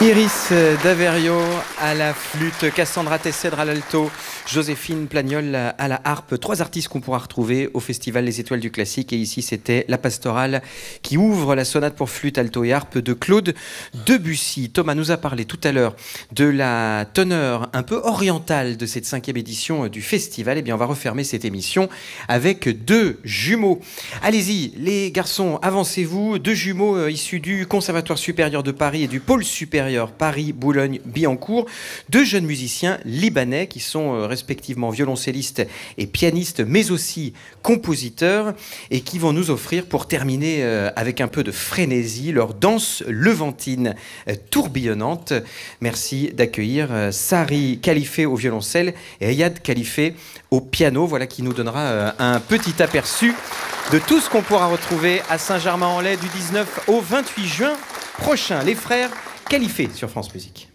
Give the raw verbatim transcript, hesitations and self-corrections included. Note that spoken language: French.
Iris Daverio à la flûte, Cassandra Tessèdre à l'alto, Joséphine Plagnol à la harpe. Trois artistes qu'on pourra retrouver au festival Les Étoiles du Classique. Et ici, c'était la pastorale qui ouvre la sonate pour flûte, alto et harpe de Claude Debussy. Thomas nous a parlé tout à l'heure de la teneur un peu orientale de cette cinquième édition du festival. Et bien, on va refermer cette émission avec deux jumeaux. Allez-y, les garçons, avancez-vous. Deux jumeaux euh, issus du Conservatoire supérieur de Paris et du Pôle supérieur Paris-Boulogne-Billancourt, deux jeunes musiciens libanais qui sont euh, respectivement violoncellistes et pianistes, mais aussi compositeurs, et qui vont nous offrir, pour terminer euh, avec un peu de frénésie, leur danse levantine euh, tourbillonnante. Merci d'accueillir euh, Sari Khalifé au violoncelle et Ayad Khalifé au piano. Voilà qui nous donnera euh, un petit aperçu de tout ce qu'on pourra retrouver à Saint-Germain-en-Laye du dix-neuf au vingt-huit juin prochain. Les frères Khalifé sur France Musique.